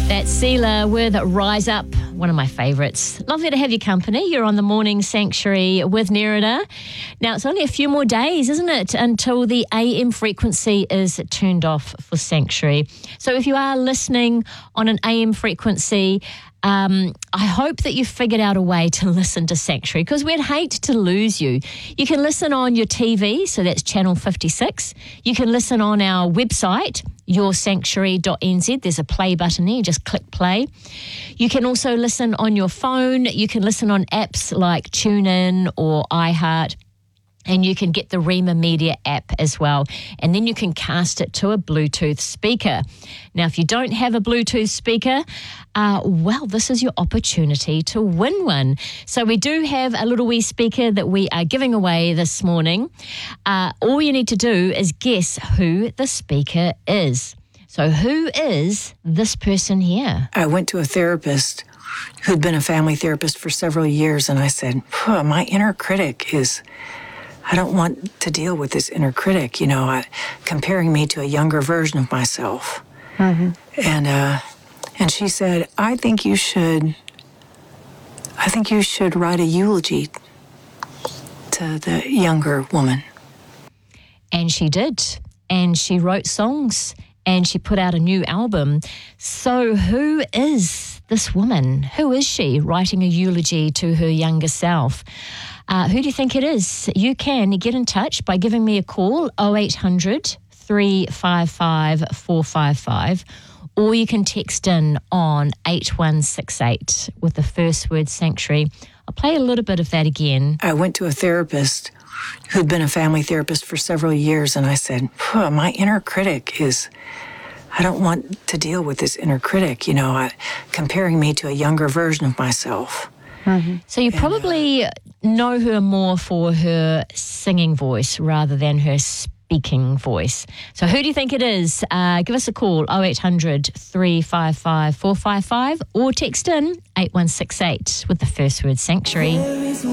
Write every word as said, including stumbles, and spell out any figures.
That's Seela with Rise Up, one of my favourites. Lovely to have your company. You're on the Morning Sanctuary with Nerida. Now, it's only a few more days, isn't it, until the A M frequency is turned off for Sanctuary. So if you are listening on an A M frequency, Um, I hope that you've figured out a way to listen to Sanctuary, because we'd hate to lose you. You can listen on your T V, so that's channel fifty-six. You can listen on our website, your sanctuary dot n z. There's a play button there. You just click play. You can also listen on your phone. You can listen on apps like TuneIn or iHeart. And you can get the Rima Media app as well. And then you can cast it to a Bluetooth speaker. Now, if you don't have a Bluetooth speaker, uh, well, this is your opportunity to win one. So we do have a little wee speaker that we are giving away this morning. Uh, all you need to do is guess who the speaker is. So who is this person here? I went to a therapist who'd been a family therapist for several years, and I said, my inner critic is... I don't want to deal with this inner critic, you know, I, comparing me to a younger version of myself. Mm-hmm. And uh, and she said, I think you should, I think you should write a eulogy to the younger woman. And she did. And she wrote songs and she put out a new album. So who is this woman? Who is she writing a eulogy to her younger self? Uh, who do you think it is? You can get in touch by giving me a call, oh eight hundred, three five five, four five five, or you can text in on eight one six eight with the first word Sanctuary. I'll play a little bit of that again. I went to a therapist who'd been a family therapist for several years, and I said, my inner critic is... I don't want to deal with this inner critic, you know, I, comparing me to a younger version of myself. Mm-hmm. So you probably uh, know her more for her singing voice rather than her speaking voice. So who do you think it is? Uh, give us a call, oh eight hundred, three five five, four five five, or text in eight one six eight with the first word Sanctuary.